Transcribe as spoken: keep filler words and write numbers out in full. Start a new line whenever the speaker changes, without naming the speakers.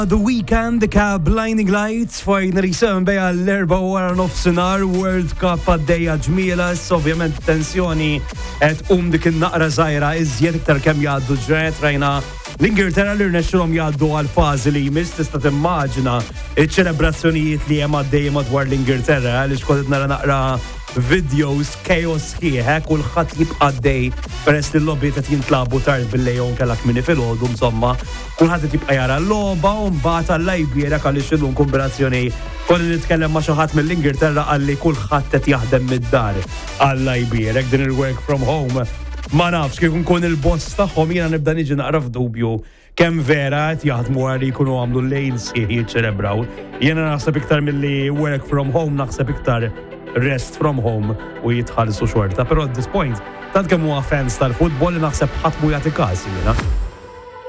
The Weekend ka Blinding Lights finally seven beja l-erba wara nofsinhar World Cup għaddejja ġmieles, ovvjament tensjoni qed um dik in-naqra żgħira iżjed iktar kemm jgħaddu ġranet rajna l-Ingilterra li rnexxilhom jgħaddu għal fażi li jmiss tista' timmaġina iċ-ċelebrazzjonijiet li hemm għaddejjin madwar l-Ingilterra għaliex kont nara naqra videos chaos ħieħ kulħadd jibqa' għaddej peress li l-logħbi qed jintlabu tard bil-lejn kellek mini filgħodu insomma kulħadd qed jibqa' jara l-logħba u mbagħad għall-lajbiera għaliex illum kombinazzjoni kolli nitkellem ma' xi ħadd mill-Ingilterra qalli kulħadd qed jaħdem mid-dar għall-lajbiera din il-work from home ma nafx kif nkun il-boss tagħhom jiena nibda niġi naqra f'dubju kemm vera qed jaħdmu għal jkunu għamlu lejl sieħ jiċċelebraw. Jiena naħseb iktar milli work from home naħseb iktar rest from home u jitħallsu xorta, però at this point tant kemm huwa fans tal-futbol naħseb ħadd mu jagħti każ jiena.